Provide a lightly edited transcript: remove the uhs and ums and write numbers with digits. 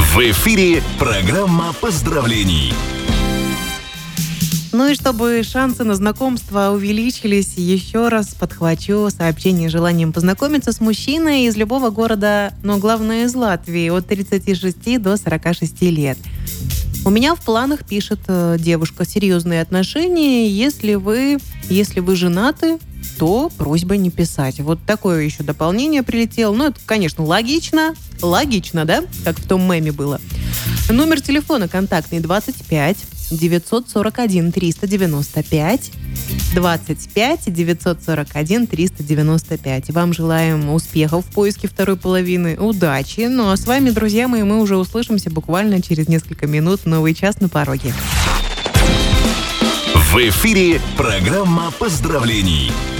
В эфире программа поздравлений. Ну и чтобы шансы на знакомство увеличились, еще раз подхвачу сообщение с желанием познакомиться с мужчиной из любого города, но главное из Латвии, от 36 до 46 лет. У меня в планах, пишет девушка, серьезные отношения. Если вы женаты, то просьба не писать. Вот такое еще дополнение прилетело. Ну, это, конечно, логично, да? Как в том меме было. Номер телефона контактный 25 941 395 25 941 395. Вам желаем успехов в поиске второй половины, удачи. Ну а с вами, друзья мои, мы уже услышимся буквально через несколько минут. Новый час на пороге. В эфире программа поздравлений.